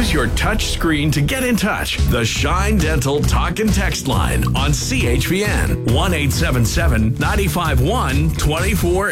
Use your touch screen to get in touch. The Shine Dental Talk and Text line on CHPN 1-877-951-24